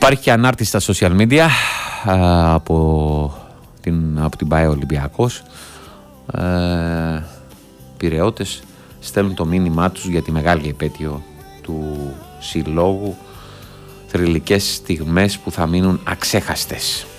Υπάρχει και ανάρτηση στα social media από την ΠΑΕ Ολυμπιακός. Πειραιώτες στέλνουν το μήνυμά τους για τη μεγάλη επέτειο του συλλόγου. Θρυλικές στιγμές που θα μείνουν αξέχαστες.